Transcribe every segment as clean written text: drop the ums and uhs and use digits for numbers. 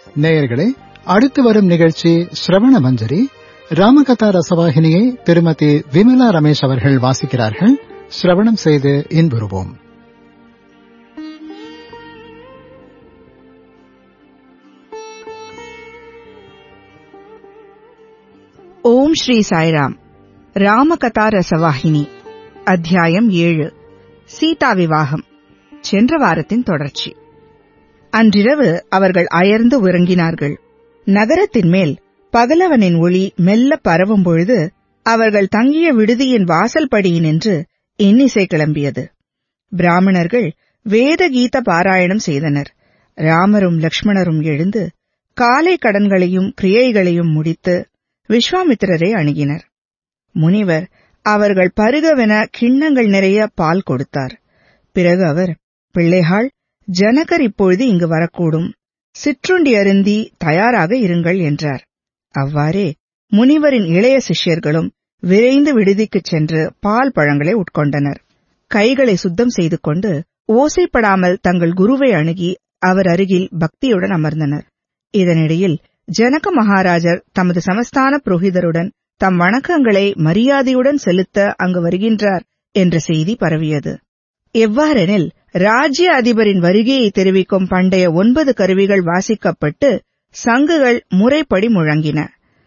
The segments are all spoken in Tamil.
நேயர்களே, அடுத்து வரும் நிகழ்ச்சி ஸ்ரவண மஞ்சரி. ராமகதா ரசவாகினியை திருமதி விமலா ரமேஷ் அவர்கள் வாசிக்கிறார்கள். ஸ்ரவணம் செய்து இன்புறுவோம். ஓம் ஸ்ரீ சாய்ராம். ராமகதா ரசவாகினி அத்தியாயம் 7. சீதா விவாகம். சென்ற வாரத்தின் தொடர்ச்சி. அன்றிரவு அவர்கள் அயர்ந்து உறங்கினார்கள். நகரத்தின் மேல் பகலவனின் ஒளி மெல்ல பரவும் பொழுது அவர்கள் தங்கிய விடுதியின் வாசல் படியினின்று இன்னிசை கிளம்பியது. பிராமணர்கள் வேத கீத பாராயணம் செய்தனர். ராமரும் லக்ஷ்மணரும் எழுந்து காலை கடன்களையும் கிரியைகளையும் முடித்து விஸ்வாமித்திரரை அணுகினர். முனிவர் அவர்கள் பருகவென கிண்ணங்கள் நிறைய பால் கொடுத்தார். பிறகு அவர், பிள்ளைகள், ஜனகர் இப்பொழுது இங்கு வரக்கூடும், சிற்றுண்டி அருந்தி தயாராக இருங்கள் என்றார். அவ்வாறே முனிவரின் இளைய சிஷ்யர்களும் விரைந்து விடுதிக்குச் சென்று பால் பழங்களை உட்கொண்டனர். கைகளை சுத்தம் செய்து கொண்டு ஓசைப்படாமல் தங்கள் குருவை அணுகி அவர் அருகில் பக்தியுடன் அமர்ந்தனர். இதனிடையில் ஜனக மகாராஜர் தமது சமஸ்தான புரோகிதருடன் தம் வணக்கங்களை மரியாதையுடன் செலுத்த அங்கு வருகின்றார் என்ற செய்தி பரவியது. எவ்வாறெனில், ராஜ்ய அதிபரின் வருகையை தெரிவிக்கும் பண்டைய 9 கருவிகள் வாசிக்கப்பட்டு சங்குகள் முறைப்படி முழங்கின.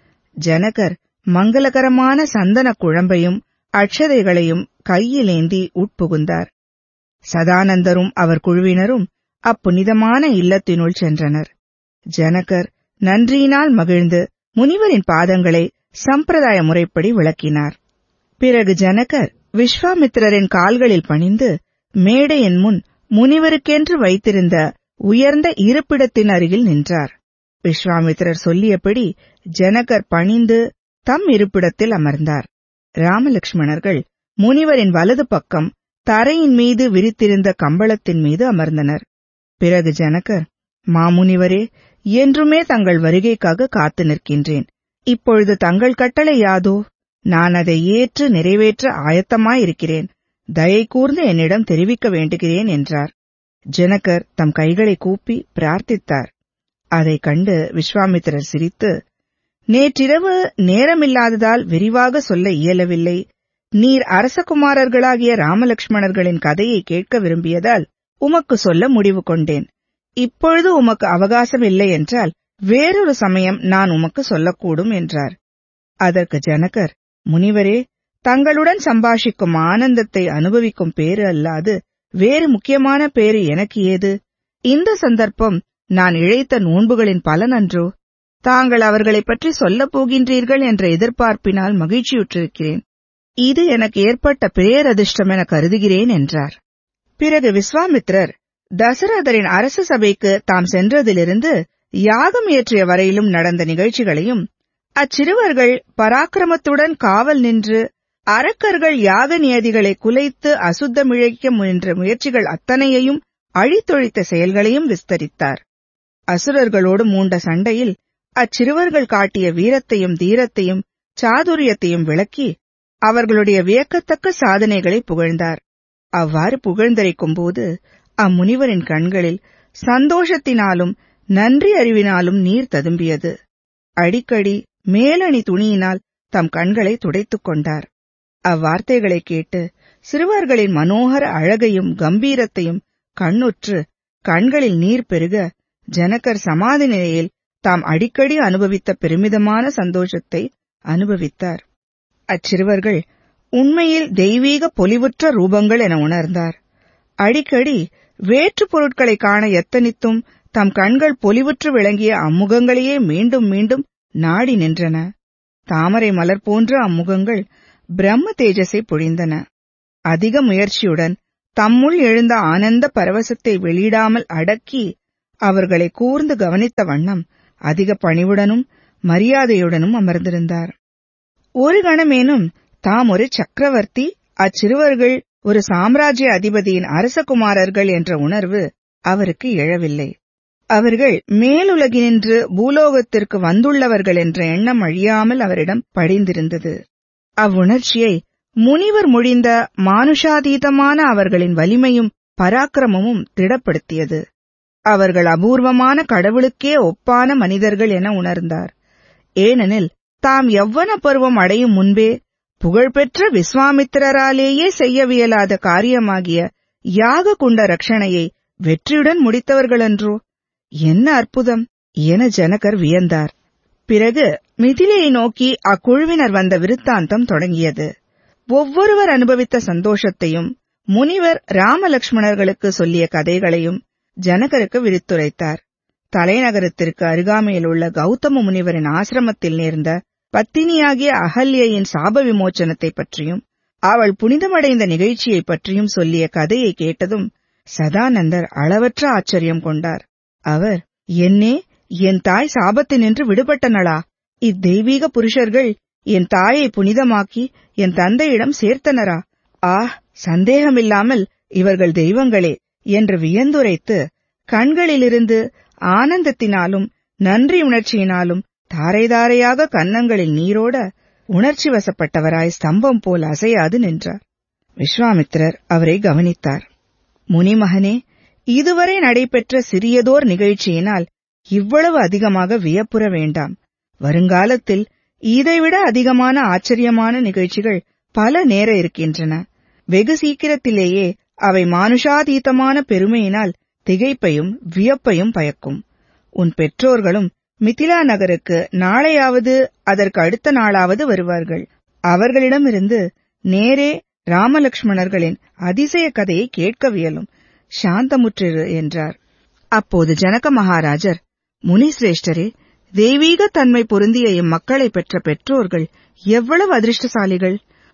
ஜனகர் மங்களகரமான சந்தன குழம்பையும் அட்சதைகளையும் கையிலேந்தி உட்புகுந்தார். சதானந்தரும் அவர் குழுவினரும் அப்புனிதமான இல்லத்தினுள் சென்றனர். ஜனகர் நன்றியினால் மகிழ்ந்து முனிவரின் பாதங்களை சம்பிரதாய முறைப்படி விளக்கினார். பிறகு ஜனகர் விஸ்வாமித்திரரின் கால்களில் பணிந்து மேடையின் முன் முனிவருக்கென்று வைத்திருந்த உயர்ந்த இருப்பிடத்தின் அருகில் நின்றார். விஸ்வாமித்திரர் சொல்லியபடி ஜனகர் பணிந்து தம் இருப்பிடத்தில் அமர்ந்தார். ராமலக்ஷ்மணர்கள் முனிவரின் வலது பக்கம் தரையின் மீது விரித்திருந்த கம்பளத்தின் மீது அமர்ந்தனர். பிறகு ஜனகர், மாமுனிவரே, என்றுமே தங்கள் வருகைக்காக காத்து நிற்கின்றேன். இப்பொழுது தங்கள் கட்டளை யாதோ? நான் அதை ஏற்று நிறைவேற்ற ஆயத்தமாயிருக்கிறேன். தயை கூர்ந்து என்னிடம் தெரிவிக்க வேண்டுகிறேன் என்றார். ஜனகர் தம் கைகளை கூப்பி பிரார்த்தித்தார். அதைக் கண்டு விஸ்வாமித்திரர் சிரித்து, நேற்றிரவு நேரமில்லாததால் விரிவாக சொல்ல இயலவில்லை. நீர் அரசகுமாரர்களாகிய ராமலக்ஷ்மணர்களின் கதையை கேட்க விரும்பியதால் உமக்கு சொல்ல முடிவு கொண்டேன். இப்பொழுது உமக்கு அவகாசம் இல்லை என்றால் வேறொரு சமயம் நான் உமக்கு சொல்லக்கூடும் என்றார். அதற்கு ஜனகர், முனிவரே, தங்களுடன் சம்பாஷிக்கும் ஆனந்தத்தை அனுபவிக்கும் பேறு அல்லாது வேறு முக்கியமான பேறு எனக்கு ஏது? இந்த சந்தர்ப்பம் நான் இழைத்த நோன்புகளின் பலன் அன்றோ? தாங்கள் அவர்களைப் பற்றி சொல்லப் போகின்றீர்கள் என்ற எதிர்பார்ப்பினால் மகிழ்ச்சியுற்றிருக்கிறேன். இது எனக்கு ஏற்பட்ட பேரதிர்ஷ்டம் என கருதுகிறேன் என்றார். பிறகு விஸ்வாமித்திரர் தசரதரின் அரச சபைக்கு தாம் சென்றதிலிருந்து யாகம் இயற்றிய வரையிலும் நடந்த நிகழ்ச்சிகளையும், அச்சிறுவர்கள் பராக்கிரமத்துடன் காவல் நின்று அரக்கர்கள் யாக நியதிகளை குலைத்து அசுத்தமிழைக்க முயன்ற முயற்சிகள் அத்தனையையும் அழித்தொழித்த செயல்களையும் விஸ்தரித்தார். அசுரர்களோடு மூண்ட சண்டையில் அச்சிறுவர்கள் காட்டிய வீரத்தையும் தீரத்தையும் சாதுரியத்தையும் விளக்கி அவர்களுடைய வியக்கத்தக்க சாதனைகளை புகழ்ந்தார். அவ்வாறு புகழ்ந்தரைக்கும் போது அம்முனிவரின் கண்களில் சந்தோஷத்தினாலும் நன்றி அறிவினாலும் நீர் ததும்பியது. அடிக்கடி மேலணி துணியினால் தம் கண்களை துடைத்துக் கொண்டார். அவ்வார்த்தைகளை கேட்டு சிறுவர்களின் மனோகர அழகையும் கம்பீரத்தையும் கண்ணுற்று கண்களில் நீர் பெருக ஜனகர் சமாதி நிலையில் தாம் அடிக்கடி அனுபவித்த பெருமிதமான சந்தோஷத்தை அனுபவித்தார். அச்சிறுவர்கள் உண்மையில் தெய்வீக பொலிவுற்ற ரூபங்கள் என உணர்ந்தார். அடிக்கடி வேற்று பொருட்களை காண எத்தனித்தும் தம் கண்கள் பொலிவுற்று விளங்கிய அம்முகங்களையே மீண்டும் மீண்டும் நாடி நின்றன. தாமரை மலர் போன்ற அம்முகங்கள் பிரம்ம தேஜஸை பொழிந்தன. அதிக முயற்சியுடன் தம்முள் எழுந்த ஆனந்த பரவசத்தை வெளியிடாமல் அடக்கி அவர்களை கூர்ந்து கவனித்த வண்ணம் அதிக பணிவுடனும் மரியாதையுடனும் அமர்ந்திருந்தார். ஒரு கணமேனும் தாம் ஒரு சக்கரவர்த்தி, அச்சிறுவர்கள் ஒரு சாம்ராஜ்ய அதிபதியின் அரசகுமாரர்கள் என்ற உணர்வு அவருக்கு எழவில்லை. அவர்கள் மேலுலகினின்று பூலோகத்திற்கு வந்துள்ளவர்கள் என்ற எண்ணம் அழியாமல் அவரிடம் படிந்திருந்தது. அவ்வுணர்ச்சியை முனிவர் மொழிந்த மானுஷாதீதமான அவர்களின் வலிமையும் பராக்கிரமமும் திடப்படுத்தியது. அவர்கள் அபூர்வமான கடவுளுக்கே ஒப்பான மனிதர்கள் என உணர்ந்தார். ஏனெனில் தாம் யவ்வன பருவம் அடையும் முன்பே புகழ்பெற்ற விஸ்வாமித்திரராலேயே செய்யவியலாத காரியமாகிய யாக குண்ட ரட்சணையை வெற்றியுடன் முடித்தவர்களன்றோ? என்ன அற்புதம் என ஜனகர் வியந்தார். பிறகு மிதிலையை நோக்கி அக்குழுவினர் வந்த விருத்தாந்தம் தொடங்கியது. ஒவ்வொருவர் அனுபவித்த சந்தோஷத்தையும் முனிவர் ராமலட்சுமணர்களுக்கு சொல்லிய கதைகளையும் ஜனகருக்கு விரித்துரைத்தார். தலைநகரத்திற்கு அருகாமையில் உள்ள கௌதம முனிவரின் ஆசிரமத்தில் நேர்ந்த பத்தினியாகிய அகல்யையின் சாப விமோச்சனத்தை பற்றியும் அவள் புனிதமடைந்த நிகழ்ச்சியை பற்றியும் சொல்லிய கதையை கேட்டதும் சதானந்தர் அளவற்ற ஆச்சரியம் கொண்டார். அவர், என்னே, என் தாய் சாபத்தினின்று விடுபட்டனளா? இத்தெய்வீக புருஷர்கள் என் தாயை புனிதமாக்கி என் தந்தையிடம் சேர்த்தனரா? சந்தேகமில்லாமல் இவர்கள் தெய்வங்களே என்று வியந்துரைத்து கண்களிலிருந்து ஆனந்தத்தினாலும் நன்றி உணர்ச்சியினாலும் தாரை தாரையாக கன்னங்களில் நீரோட உணர்ச்சி வசப்பட்டவராய் ஸ்தம்பம் போல் அசையாது நின்றார். விஸ்வாமித்திரர் அவரை கவனித்தார். முனிமகனே, இதுவரை நடைபெற்ற சிறியதோர் நிகழ்ச்சியினால் இவ்வளவு அதிகமாக வியப்புற வேண்டாம். வருங்காலத்தில் இதைவிட அதிகமான ஆச்சரியமான நிகழ்ச்சிகள் பல நேர இருக்கின்றன. வெகு சீக்கிரத்திலேயே அவை மானுஷாதீதமான பெருமையினால் திகைப்பையும் வியப்பையும் பயக்கும். உன் பெற்றோர்களும் மிதிலா நகருக்கு நாளையாவது அதற்கு அடுத்த நாளாவது வருவார்கள். அவர்களிடமிருந்து நேரே ராமலட்சுமணர்களின் அதிசய கதையை கேட்கவியலும். சாந்தமுற்றிரு என்றார். அப்போது ஜனக மகாராஜர், முனிசிரேஷ்டரே, தெய்வீக தன்மை பொருந்திய இம்மக்களை பெற்ற பெற்றோர்கள் எவ்வளவு அதிர்ஷ்டசாலிகள்!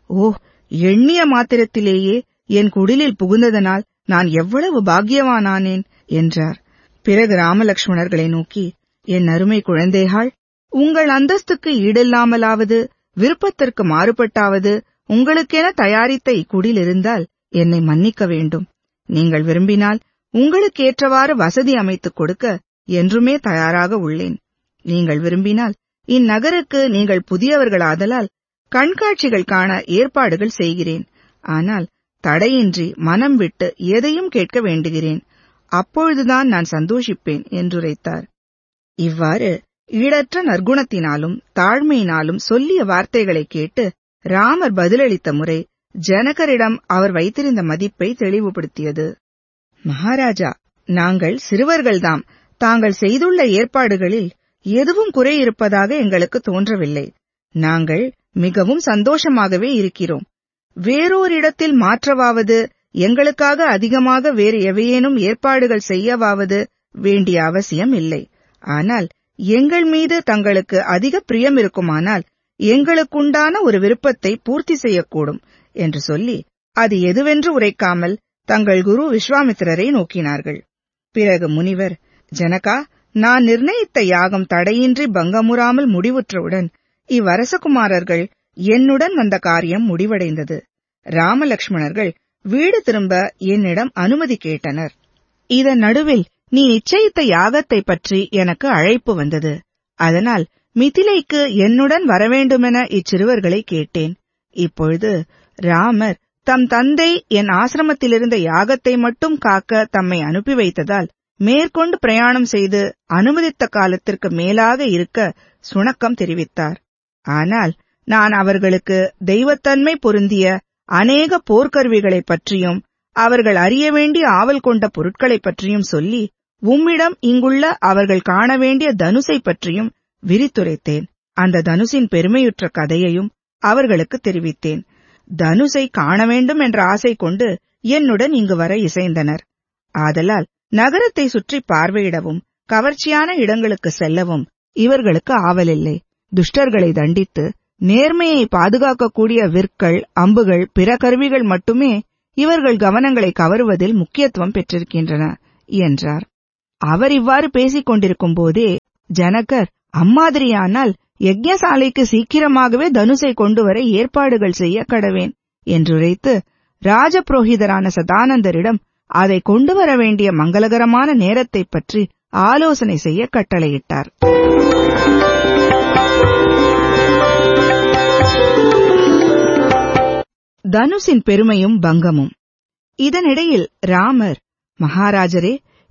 எண்ணிய மாத்திரத்திலேயே என் குடிலில் புகுந்ததனால் நான் எவ்வளவு பாக்கியவானானேன் என்றார். பிறகு ராமலட்சுமணர்களை நோக்கி, என் அருமை குழந்தைகள், உங்கள் அந்தஸ்துக்கு ஈடில்லாமலாவது விருப்பத்திற்கு மாறுபட்டாவது உங்களுக்கென தயாரித்த இக்குடில் இருந்தால் என்னை மன்னிக்க வேண்டும். நீங்கள் விரும்பினால் உங்களுக்கு ஏற்றவாறு வசதி அமைத்துக் கொடுக்க என்றுமே தயாராக உள்ளேன். நீங்கள் விரும்பினால் இந்நகருக்கு நீங்கள் புதியவர்களாதலால் கண்காட்சிகள் காண ஏற்பாடுகள் செய்கிறேன். ஆனால் தடையின்றி மனம் விட்டு எதையும் கேட்க வேண்டுகிறேன். அப்பொழுதுதான் நான் சந்தோஷிப்பேன் என்றுரைத்தார். இவ்வாறு ஈடற்ற நற்குணத்தினாலும் தாழ்மையினாலும் சொல்லிய வார்த்தைகளை கேட்டு ராமர் பதிலளித்த முறை ஜனகரிடம் அவர் வைத்திருந்த மதிப்பை தெளிவுபடுத்தியது. மகாராஜா, நாங்கள் சிறுவர்கள்தாம். தாங்கள் செய்துள்ள ஏற்பாடுகளில் எதுவும் குறை இருப்பதாக எங்களுக்கு தோன்றவில்லை. நாங்கள் மிகவும் சந்தோஷமாகவே இருக்கிறோம். வேறோரிடத்தில் மாற்றவாவது எங்களுக்காக அதிகமாக வேறு எவையேனும் ஏற்பாடுகள் செய்யவாவது வேண்டிய அவசியம் இல்லை. ஆனால் எங்கள் மீது தங்களுக்கு அதிக பிரியம் இருக்குமானால் எங்களுக்குண்டான ஒரு விருப்பத்தை பூர்த்தி செய்யக்கூடும் என்று சொல்லி அது எதுவென்று உரைக்காமல் தங்கள் குரு விஸ்வாமித்திரரை நோக்கினார்கள். பிறகு முனிவர், ஜனகா, நான் நிர்ணயித்த யாகம் தடையின்றி பங்கமுறாமல் முடிவுற்றவுடன் இவ்வரசகுமாரர்கள் என்னுடன் வந்த காரியம் முடிவடைந்தது. ராமலட்சுமணர்கள் வீடு திரும்ப என்னிடம் அனுமதி கேட்டனர். இதன் நடுவில் நீ நிச்சயித்த யாகத்தை பற்றி எனக்கு அழைப்பு வந்தது. அதனால் மிதிலைக்கு என்னுடன் வரவேண்டுமென இச்சிறுவர்களை கேட்டேன். இப்பொழுது ராமர் தம் தந்தை என் ஆசிரமத்திலிருந்த யாகத்தை மட்டும் காக்க தம்மை அனுப்பி வைத்ததால் மேற்கொண்டு பிரயாணம் செய்து அனுமதித்த காலத்திற்கு மேலாக இருக்க சுணக்கம் தெரிவித்தார். ஆனால் நான் அவர்களுக்கு தெய்வத்தன்மை பொருந்திய அநேக போர்க்கருவிகளைப் பற்றியும் அவர்கள் அறிய வேண்டிய ஆவல் கொண்ட பொருட்களைப் பற்றியும் சொல்லி உம்மிடம் இங்குள்ள அவர்கள் காண வேண்டிய தனுசை பற்றியும் விரித்துரைத்தேன். அந்த தனுசின் பெருமையுற்ற கதையையும் அவர்களுக்கு தெரிவித்தேன். தனுசை காண வேண்டும் என்ற ஆசை கொண்டு என்னுடன் இங்கு வர இசைந்தனர். ஆதலால் நகரத்தை சுற்றி பார்வையிடவும் கவர்ச்சியான இடங்களுக்கு செல்லவும் இவர்களுக்கு ஆவலில்லை. துஷ்டர்களை தண்டித்து நேர்மையை பாதுகாக்கக்கூடிய விற்கள், அம்புகள், பிற கருவிகள் மட்டுமே இவர்கள் கவனங்களை கவருவதில் முக்கியத்துவம் பெற்றிருக்கின்றன என்றார். அவர் இவ்வாறு பேசிக் கொண்டிருக்கும் போதே ஜனகர், அம்மாதிரியானால் யஜ்ஞசாலைக்கு சீக்கிரமாகவே தனுசை கொண்டுவர ஏற்பாடுகள் செய்ய கடவேன் என்றுரைத்து ராஜபுரோகிதரான சதானந்தரிடம் அதை கொண்டுவர வேண்டிய மங்களகரமான நேரத்தைப் பற்றி ஆலோசனை செய்ய கட்டளையிட்டார். தனுசின் பெருமையும் பங்கமும். இதனிடையில் ராமர், மகாராஜரே,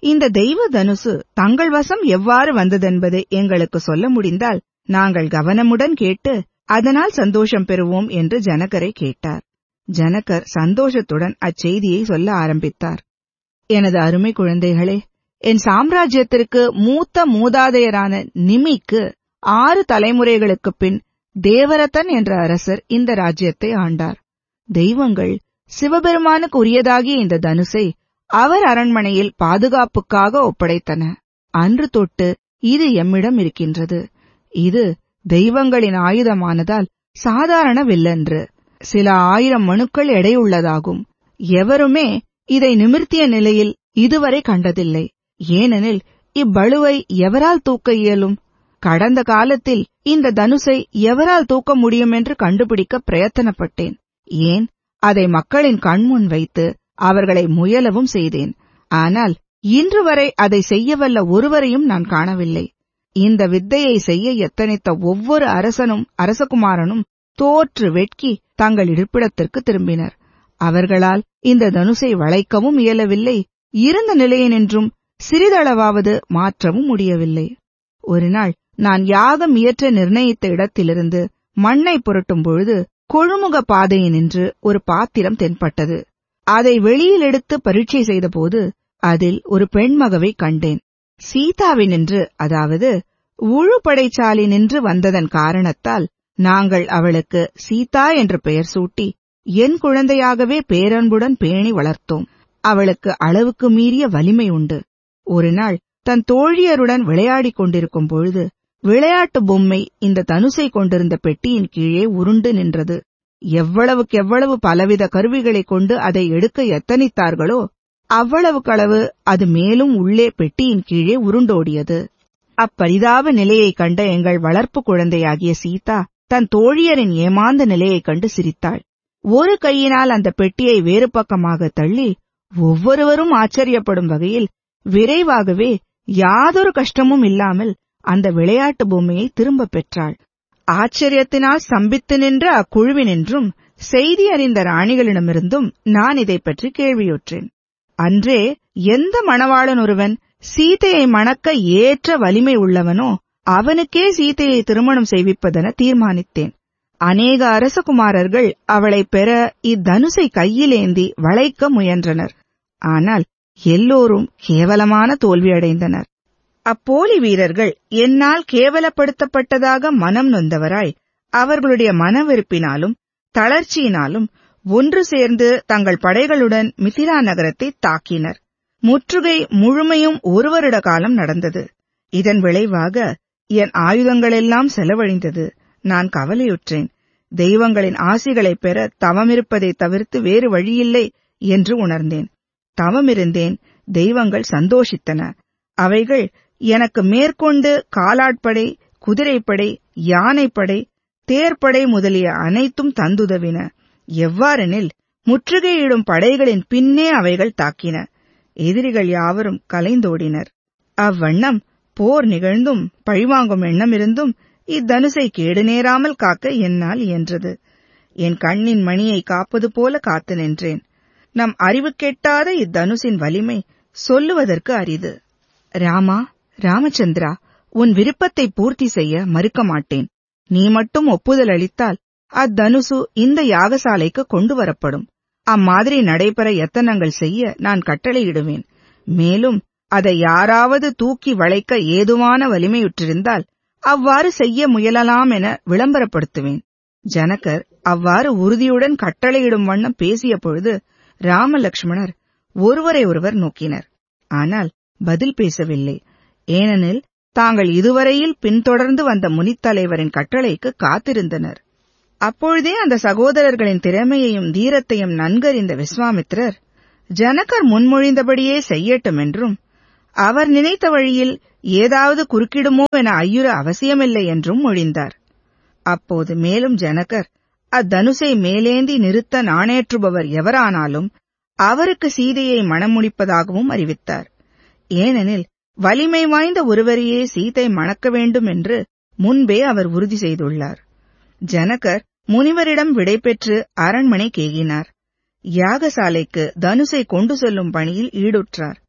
இந்த தெய்வ தனுசு தங்கள் வசம் எவ்வாறு வந்ததென்பதை எங்களுக்கு சொல்ல முடிந்தால் நாங்கள் கவனமுடன் கேட்டு அதனால் சந்தோஷம் பெறுவோம் என்று ஜனகரை கேட்டார். ஜனகர் சந்தோஷத்துடன் அச்செய்தியை சொல்ல ஆரம்பித்தார். எனது அருமை குழந்தைகளே, என் சாம்ராஜ்யத்திற்கு மூத்த மூதாதையரான நிமிக்கு 6 தலைமுறைகளுக்குப் பின் தேவரதன் என்ற அரசர் இந்த ராஜ்யத்தை ஆண்டார். தெய்வங்கள் சிவபெருமானுக்கு உரியதாகிய இந்த தனுசை அவர் அரண்மனையில் பாதுகாப்புக்காக ஒப்படைத்தன. அன்று தொட்டு இது எம்மிடம் இருக்கின்றது. இது தெய்வங்களின் ஆயுதமானதால் சாதாரண வில்லன்று. சில 1000 மணுக்கள் எடையுள்ளதாகும். எவருமே இதை நிமிர்த்திய நிலையில் இதுவரை கண்டதில்லை. ஏனெனில் இப்பளுவை எவரால் தூக்க இயலும்? கடந்த காலத்தில் இந்த தனுசை எவரால் தூக்க முடியும் என்று கண்டுபிடிக்க பிரயத்தனப்பட்டேன். ஏன், அதை மக்களின் கண்முன் வைத்து அவர்களை முயலவும் செய்தேன். ஆனால் இன்று வரை அதை செய்யவல்ல ஒருவரையும் நான் காணவில்லை. இந்த வித்தையை செய்ய எத்தனித்த ஒவ்வொரு அரசனும் அரசகுமாரனும் தோற்று வெட்கி தங்கள் இருப்பிடத்திற்கு திரும்பினர். அவர்களால் இந்த தனுசை வளைக்கவும் இயலவில்லை, இருந்த நிலையினின்றும் சிறிதளவாவது மாற்றவும் முடியவில்லை. ஒருநாள் நான் யாகம் இயற்ற நிர்ணயித்த இடத்திலிருந்து மண்ணை புரட்டும் பொழுது கொழுமுக பாதையினின்று ஒரு பாத்திரம் தென்பட்டது. அதை வெளியில் எடுத்து பரீட்சை செய்தபோது அதில் ஒரு பெண்மகவை கண்டேன். சீதாவினின்று, அதாவது உழுபடைச்சாலி நின்று வந்ததன் காரணத்தால் நாங்கள் அவளுக்கு சீதா என்ற பெயர் சூட்டி என் குழந்தையாகவே பேரன்புடன் பேணி வளர்த்தோம். அவளுக்கு அளவுக்கு மீறிய வலிமை உண்டு. ஒருநாள் தன் தோழியருடன் விளையாடிக் கொண்டிருக்கும் பொழுது விளையாட்டு பொம்மை இந்த தனுசை கொண்டிருந்த பெட்டியின் கீழே உருண்டு நின்றது. எவ்வளவுக்கெவ்வளவு பலவித கருவிகளைக் கொண்டு அதை எடுக்க எத்தனித்தார்களோ அவ்வளவுக்களவு அது மேலும் உள்ளே பெட்டியின் கீழே உருண்டோடியது. அப்பரிதாப நிலையைக் கண்ட எங்கள் வளர்ப்பு குழந்தையாகிய சீதா தன் தோழியரின் ஏமாந்த நிலையைக் கண்டு சிரித்தாள். ஒரு கையினால் அந்த பெட்டியை வேறு பக்கமாக தள்ளி ஒவ்வொருவரும் ஆச்சரியப்படும் வகையில் விரைவாகவே யாதொரு கஷ்டமும் இல்லாமல் அந்த விளையாட்டு பொம்மையை திரும்பப் பெற்றாள். ஆச்சரியத்தினால் ஸ்தம்பித்து நின்ற அக்குழுவினின்றும் செய்தி அறிந்த ராணிகளிடமிருந்தும் நான் இதைப் பற்றி கேள்வியுற்றேன். அன்றே எந்த மணவாளன் ஒருவன் சீதையை மணக்க ஏற்ற வலிமை உள்ளவனோ அவனுக்கே சீதையை திருமணம் செய்விப்பதென தீர்மானித்தேன். அநேக அரசகுமாரர்கள் அவளை பெற இத்தனுசை கையிலேந்தி வளைக்க முயன்றனர். ஆனால் எல்லோரும் கேவலமான தோல்வியடைந்தனர். அப்போலி வீரர்கள் என்னால் கேவலப்படுத்தப்பட்டதாக மனம் நொந்தவராய் அவர்களுடைய மனவெறுப்பினாலும் தளர்ச்சியினாலும் ஒன்று சேர்ந்து தங்கள் படைகளுடன் மிதிலா நகரத்தை தாக்கினர். முற்றுகை முழுமையும் 1 வருட காலம் நடந்தது. இதன் விளைவாக என் ஆயுதங்களெல்லாம் செலவழிந்தது. நான் கவலையுற்றேன். தெய்வங்களின் ஆசிகளைப் பெற தவமிருப்பதை தவிர்த்து வேறு வழியில்லை என்று உணர்ந்தேன். தவமிருந்தேன். தெய்வங்கள் சந்தோஷித்தன. அவைகள் எனக்கு மேற்கொண்டு காலாட்படை, குதிரைப்படை, யானைப்படை, தேர்ப்படை முதலிய அனைத்தும் தந்துதவின. எவ்வாறெனில் முற்றுகையிடும் படைகளின் பின்னே அவைகள் தாக்கின. எதிரிகள் யாவரும் கலைந்தோடினர். அவ்வண்ணம் போர் நிகழ்ந்தும் பழிவாங்கும் எண்ணமிருந்தும் இத்தனுசை கேடு நேராமல் காக்க என்னால் இயன்றது. என் கண்ணின் மணியை காப்பது போல காத்து நின்றேன். நம் அறிவு கெட்டாத இத்தனுசின் வலிமை சொல்லுவதற்கு அரிது. ராமா, ராமச்சந்திரா, உன் விருப்பத்தை பூர்த்தி செய்ய மறுக்க மாட்டேன். நீ மட்டும் ஒப்புதல் அளித்தால் அத்தனுசு இந்த யாகசாலைக்கு கொண்டு வரப்படும். அம்மாதிரி நடைபெற எத்தனங்கள் செய்ய நான் கட்டளையிடுவேன். மேலும் அதை யாராவது தூக்கி வளைக்க ஏதுவான வலிமையுற்றிருந்தால் அவ்வாறு செய்ய முயலலாம் என விளம்பரப்படுத்துவேன். ஜனகர் அவ்வாறு உறுதியுடன் கட்டளையிடும் வண்ணம் பேசிய பொழுது ராமலக்ஷ்மணர் ஒருவரை ஒருவர் நோக்கினர். ஆனால் பதில் பேசவில்லை. ஏனெனில் தாங்கள் இதுவரையில் பின்தொடர்ந்து வந்த முனித்தலைவரின் கட்டளைக்கு காத்திருந்தனர். அப்பொழுதே அந்த சகோதரர்களின் திறமையையும் தீரத்தையும் நன்கறிந்த விஸ்வாமித்திரர் ஜனகர் முன்மொழிந்தபடியே செய்யட்டும் என்றும் அவர் நினைத்த வழியில் ஏதாவது குறுக்கிடுமோ என ஐயுற அவசியமில்லை என்றும் மொழிந்தார். அப்போது மேலும் ஜனகர் அத்தனுசை மேலேந்தி நிறுத்த நாணேற்றுபவர் எவரானாலும் அவருக்கு சீதையை மணமுடிப்பதாகவும் அறிவித்தார். ஏனெனில் வலிமை வாய்ந்த ஒருவரையே சீதை மணக்க வேண்டும் என்று முன்பே அவர் உறுதி செய்துள்ளார். ஜனகர் முனிவரிடம் விடைபெற்று அரண்மனை கேகினார். யாகசாலைக்கு தனுசை கொண்டு செல்லும் பணியில் ஈடுற்றார்.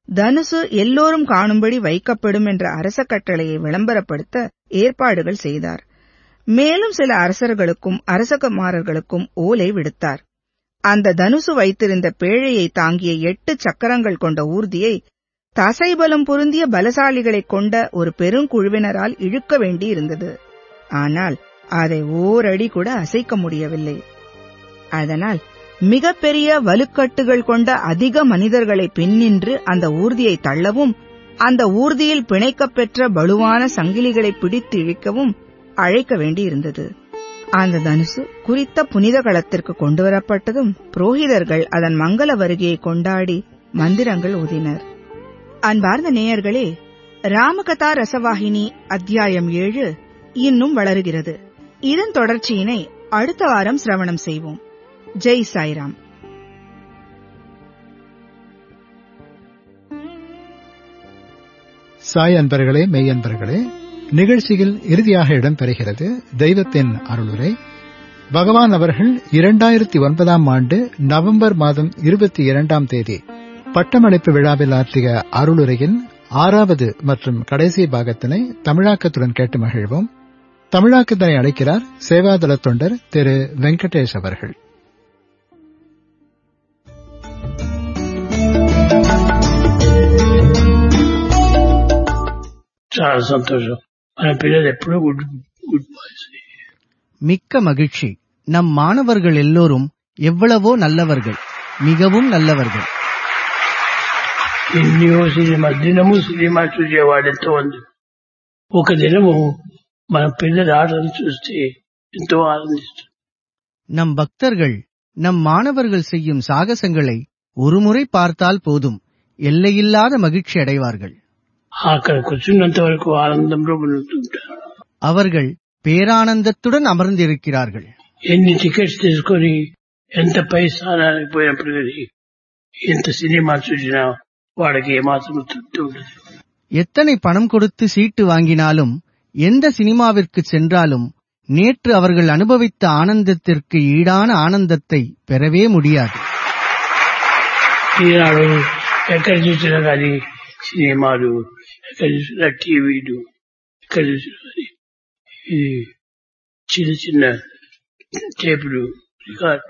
தனுசு எல்லோரும் காணும்படி வைக்கப்படும் என்ற அரச கட்டளையை விளம்பரப்படுத்த ஏற்பாடுகள் செய்தார். மேலும் சில அரசர்களுக்கும் அரசகுமாரர்களுக்கும் ஓலை விடுத்தார். அந்த தனுசு வைத்திருந்த பேழையை தாங்கிய 8 சக்கரங்கள் கொண்ட ஊர்தியை தசைபலம் பொருந்திய பலசாலிகளைக் கொண்ட ஒரு பெருங்குழுவினரால் இழுக்க வேண்டியிருந்தது. ஆனால் அதை ஓரடி கூட அசைக்க முடியவில்லை. அதனால் மிகப்பெரிய வலுக்கட்டுகள் கொண்ட அதிக மனிதர்களை பின்னின்று அந்த ஊர்தியை தள்ளவும், அந்த ஊர்தியில் பிணைக்கப்பெற்ற வலுவான சங்கிலிகளை பிடித்து இழுக்கவும் அழைக்க வேண்டியிருந்தது. அந்த தனுசு குறித்த புனித களத்திற்கு கொண்டுவரப்பட்டதும் புரோகிதர்கள் அதன் மங்கள வருகையை கொண்டாடி மந்திரங்கள் ஓதினர். அன்பார்ந்த நேயர்களே, ராமகதா ரசவாகினி அத்தியாயம் 7 இன்னும் வளருகிறது. இதன் தொடர்ச்சியினை அடுத்த வாரம் சிரவணம் செய்வோம். ஜெய் சாய்ராம். சாய் அன்பர்களே, மெய்யன்பர்களே, நிகழ்ச்சியில் இறுதியாக இடம்பெறுகிறது தெய்வத்தின் அருளுரை. பகவான் அவர்கள் 2009 ஆண்டு நவம்பர் மாதம் 22ஆம் தேதி பட்டமளிப்பு விழாவில் ஆற்றிய அருளுரையின் 6வது மற்றும் கடைசி பாகத்தினை தமிழாக்கத்துடன் கேட்டு மகிழ்வோம். தமிழாக்கத்தினை அழைக்கிறார் சேவாதள தொண்டர் திரு வெங்கடேஷ் அவர்கள். చాలా సంతోషం. మన పిల్లలు ఎప్పుడూ గుడ్ బాయ్స్. மிக்க மகிழ்ச்சி. நம் மாணவர்கள் எல்லோரும் எவ்வளவோ நல்லவர்கள், மிகவும் நல்லவர்கள். ఎన్నో దినము సినిమా చూసేవాడు ఎంతో మంది. ఒక దినము మన పిల్లల ఆటలు చూస్తే ఎంతో ఆనందిస్తారు. நம் பக்தர்கள் நம் மாணவர்கள் செய்யும் சாகசங்களை ஒருமுறை பார்த்தால் போதும், எல்லையில்லாத மகிழ்ச்சி அடைவார்கள். అక్కడ కూర్చున్నంత వరకు ఆనందంలో మునుగుతుంటారు. அவர்கள் பேரானந்தத்துடன் அமர்ந்திருக்கிறார்கள். ఎన్ని టికెట్స్ తీసుకొని ఎంత పై స్థానానికి పోయినప్పుడు కానీ ఎంత సినిమా చూసినా వాడికి ఏమాత్రం తృప్తి ఉండదు. எத்தனை பணம் கொடுத்து சீட்டு வாங்கினாலும், எந்த சினிமாவிற்கு சென்றாலும் நேற்று அவர்கள் அனுபவித்த ஆனந்தத்திற்கு ஈடான ஆனந்தத்தை பெறவே முடியாது. ఈనాడు ఎక్కడ చూసినా కానీ సినిమాలు, ఎక్కడ చూసినా టీవీలు, ఎక్కడ చూసినా ఇది చిన్న చిన్న టేపులు, రికార్డు,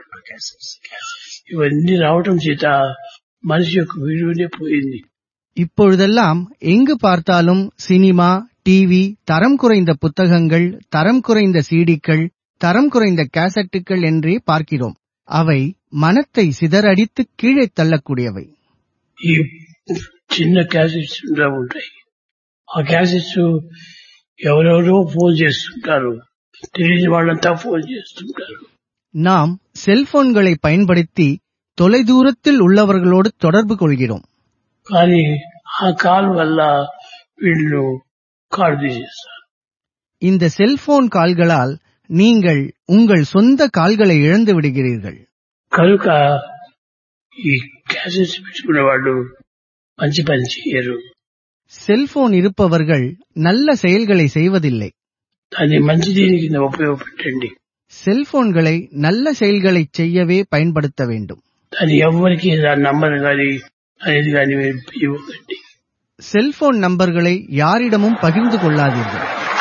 ఇవన్నీ రావటం చేత మనిషి యొక్క విలువనే పోయింది. இப்பொழுதெல்லாம் எங்கு பார்த்தாலும் சினிமா, டிவி, தரம் குறைந்த புத்தகங்கள், தரம் குறைந்த சீடிக்கள், தரம் குறைந்த கேசட்டுகள் என்றே பார்க்கிறோம். அவை மனத்தை சிதறடித்து கீழே தள்ளக்கூடியவை. ఈ చిన్న క్యాసెట్స్ ఉంటాయి. ఆ క్యాసెట్స్ ఎవరెవరో ఫోన్ చేస్తుంటారు, తెలియని వాళ్ళంతా ఫోన్ చేస్తుంటారు. நாம் செல்போன்களை பயன்படுத்தி தொலைதூரத்தில் உள்ளவர்களோடு தொடர்பு கொள்கிறோம். కానీ ఆ కాల్ వల్ల వీళ్ళు కార్డు తీసేస్తారు. இந்த செல்போன் கால்களால் நீங்கள் உங்கள் சொந்த கால்களை இழந்து விடுகிறீர்கள். కనుక ఈ క్యాసెట్స్ పెట్టుకునే వాళ్ళు మంచి పని చేయరు. செல்போன் இருப்பவர்கள் நல்ல செயல்களை செய்வதில்லை. దాన్ని మంచి దీని కింద ఉపయోగపెట్టండి. செல்போன்களை நல்ல செயல்களை செய்யவே பயன்படுத்த வேண்டும். దాన్ని ఎవరికి దాని నంబర్ కానీ అనేది కానీ ఇవ్వకండి. செல்போன் நம்பர்களை யாரிடமும் பகிர்ந்து கொள்ளாதீர்கள்.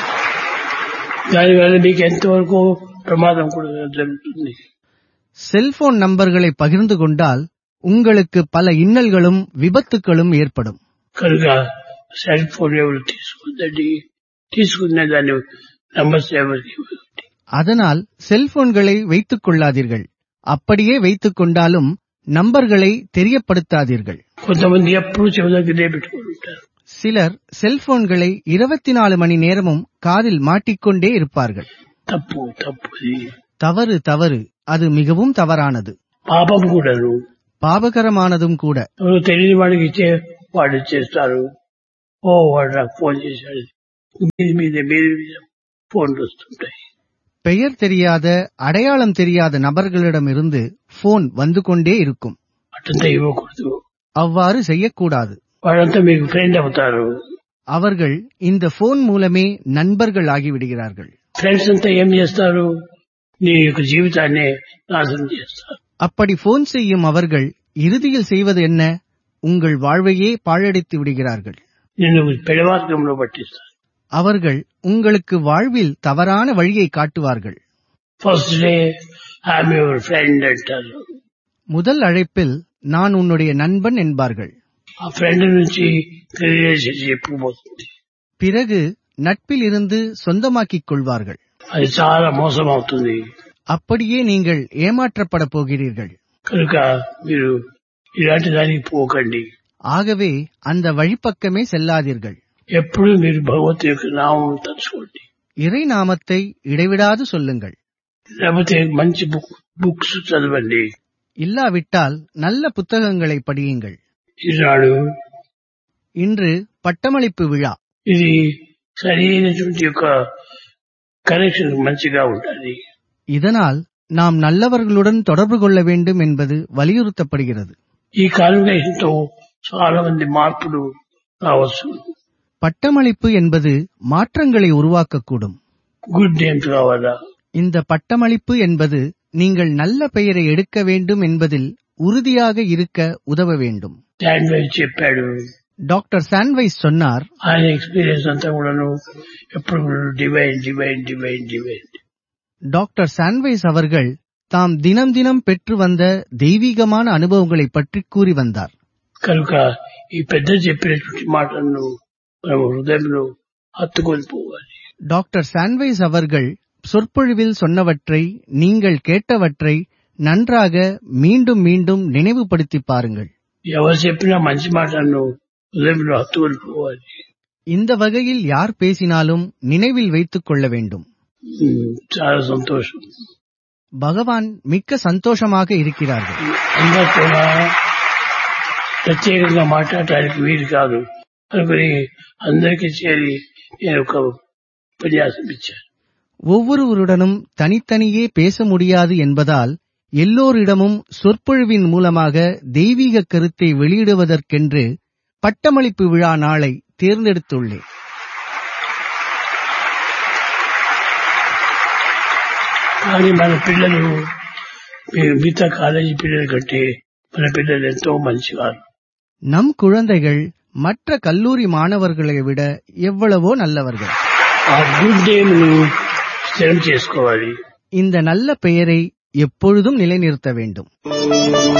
దానివల్ల మీకు ఎంతవరకు ప్రమాదం కూడా జరుగుతుంది. செல்போன் நம்பர்களை பகிர்ந்து கொண்டால் உங்களுக்கு பல இன்னல்களும் விபத்துக்களும் ஏற்படும். కనుక సెల్ ఫోన్ ఎవరు తీసుకుందండి, తీసుకున్న దాన్ని నంబర్స్ ఎవరికి ఇవ్వకండి. அதனால் செல்போன்களை வைத்துக் கொள்ளாதீர்கள். அப்படியே வைத்துக் கொண்டாலும் நம்பர்களை தெரியப்படுத்தாதீர்கள். కొంతమంది ఎప్పుడు చెవి దగ్గరే పెట్టుకుని ఉంటారు. சிலர் செல்போன்களை 24 மணி நேரமும் காதில் மாட்டிக்கொண்டே இருப்பார்கள். తప్పు తప్పు, தவறு தவறு, அது மிகவும் தவறானது, పాపం కూడాను. பாபகரமானதும் கூட. ఎవరు తెలియని వాడికి ఇచ్చే వాడు చేస్తారు. ఓ వాడు నాకు ఫోన్ చేశాడు, మీద మీద మీద ఫోన్లు వస్తుంటాయి. பெயர் தெரியாத, அடையாளம் தெரியாத நபர்களிடமிருந்து போன் வந்து கொண்டே இருக்கும். అట్టంతా ఇవ్వకూడదు. அவ்வாறு செய்யக்கூடாது. వాళ్ళంతా మీకు ఫ్రెండ్ అవుతారు. அவர்கள் இந்த போன் மூலமே நண்பர்கள் ஆகிவிடுகிறார்கள். ఫ్రెండ్స్ అంతా ఏం చేస్తారు, నీ యొక్క జీవితాన్ని నాశనం చేస్తారు. அப்படி போன் செய்யும் அவர்கள் இறுதியில் செய்வது என்ன? உங்கள் வாழ்வையே பாழடித்து விடுகிறார்கள். నిన్ను పెడవార్గంలో పట్టిస్తారు. அவர்கள் உங்களுக்கு வாழ்வில் தவறான வழியை காட்டுவார்கள். First day I'm your friend అంటారు. முதல் அழைப்பில் நான் உன்னுடைய நண்பன் என்பார்கள். ఆ ఫ్రెండ్ నుంచి రిలేషన్షిప్ పోతుంది. பிறகு நட்பில் இருந்து சொந்தமாக்கிக் கொள்வார்கள். అది చాలా మోసం అవుతుంది. அப்படியே நீங்கள் ஏமாற்றப்பட போகிறீர்கள். కనుక మీరు ఇలాంటి దానికి పోకండి. ஆகவே அந்த வழிப்பக்கமே செல்லாதீர்கள். ఎప్పుడు మీరు భగవంతు యొక్క నామం తలుచుకోండి. இறை நாமத்தை இடைவிடாது சொல்லுங்கள். లేకపోతే మంచి బుక్స్ చదవండి. இல்லாவிட்டால் நல்ல புத்தகங்களை படியுங்கள். ఈనాడు இன்று பட்டமளிப்பு விழா. ఇది సరైనటువంటి యొక్క కనెక్షన్ మంచిగా ఉండాలి. இதனால் நாம் நல்லவர்களுடன் தொடர்பு கொள்ள வேண்டும் என்பது వలియుறுத்தப்படுகிறது. ఈ కాన్వకేషన్తో చాలా మంది మార్పులు రావచ్చు. பட்டமளிப்பு என்பது மாற்றங்களை உருவாக்கக்கூடும். గుడ్ నేమ్స్ కావాలా? இந்த பட்டமளிப்பு என்பது நீங்கள் நல்ல பெயரை எடுக்க வேண்டும் என்பதில் உறுதியாக இருக்க உதவ வேண்டும். శాండ్విచ్ చెప్పాడు. டாக்டர் சாண்ட்வைஸ் சொன்னார், ఆయన ఎక్స్పీరియన్స్ అంతా కూడాను ఎప్పుడు divine divine divine divine. Doctor சாண்ட்வைஸ் அவர்கள் தாம் தினம் தினம் பெற்று வந்த தெய்வீகமான அனுபவங்களை பற்றி கூறி வந்தார். కనుక ఈ పెద్ద చెప్పినటువంటి మాటలను మనం హృదయంలో హత్తుకొని పోవాలి. டாக்டர் சாண்ட்வைஸ் அவர்கள் சொற்பொழிவில் சொன்னவற்றை, நீங்கள் கேட்டவற்றை நன்றாக மீண்டும் மீண்டும் நினைவுபடுத்தி பாருங்கள். ఎవరు చెప్పినా మంచి మాటలను హృదయంలో హత్తుకొని పోవాలి. இந்த வகையில் யார் பேசினாலும் நினைவில் வைத்துக் கொள்ள வேண்டும். చాలా సంతోషం. பகவான் மிக்க சந்தோஷமாக இருக்கிறார்கள். అందరూ కూడా ప్రత్యేకంగా మాట్లాడటానికి వీలు కాదు అనుకుని అందరికీ చేరి నేను ఒక ఉపన్యాసం ఇచ్చాను. ஒவ்வொருவருடனும் தனித்தனியே பேச முடியாது என்பதால் எல்லோரிடமும் சொற்பொழிவின் மூலமாக தெய்வீக கருத்தை வெளியிடுவதற்கென்று பட்டமளிப்பு விழா நாளை தேர்ந்தெடுத்துள்ளேன். కానీ మన పిల్లలు మిగతా కాలేజీ పిల్లల కంటే మన పిల్లలు ఎంతో మంచివారు. நம் குழந்தைகள் மற்ற கல்லூரி மாணவர்களை விட எவ்வளவோ நல்லவர்கள். ఆ గుడ్ నేమ్ ను స్థిరం చేసుకోవాలి. இந்த நல்ல பெயரை எப்பொழுதும் நிலைநிறுத்த வேண்டும்.